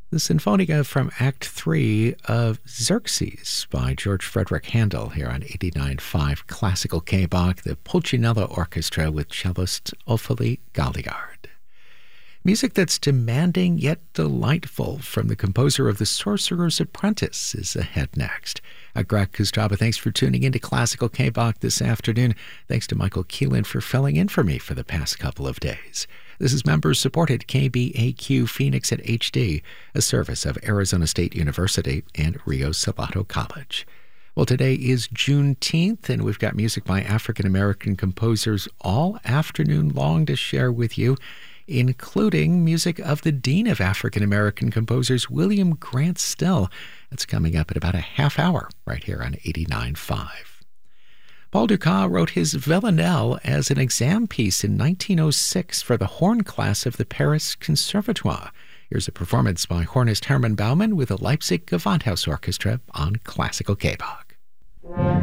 The Sinfonia from Act 3 of Xerxes by George Frederick Handel here on 89.5 Classical K-Bach, the Pulcinella Orchestra with cellist Ophélie Galliard. Music that's demanding yet delightful from the composer of The Sorcerer's Apprentice is ahead next. Greg Kustraba, thanks for tuning into Classical K-Bach this afternoon. Thanks to Michael Keelan for filling in for me for the past couple of days. This is members-supported KBAQ Phoenix at HD, a service of Arizona State University and Rio Salado College. Well, today is Juneteenth, and we've got music by African-American composers all afternoon long to share with you, including music of the Dean of African-American Composers, William Grant Still. That's coming up in about a half hour right here on 89.5. Paul Dukas wrote his Villanelle as an exam piece in 1906 for the horn class of the Paris Conservatoire. Here's a performance by hornist Hermann Baumann with the Leipzig Gewandhaus Orchestra on Classical K-Bach.